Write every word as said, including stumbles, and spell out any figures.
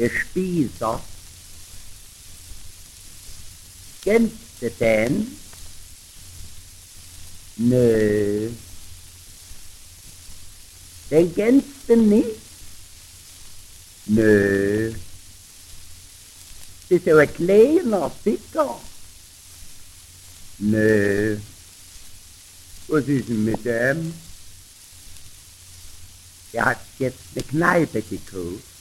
ein Spießer. Kennst du den? Nö. Den kennst du nicht? Nö. Das ist ja ein kleiner, dicker. Nö. Was ist denn mit dem? Der hat jetzt eine Kneipe gekauft.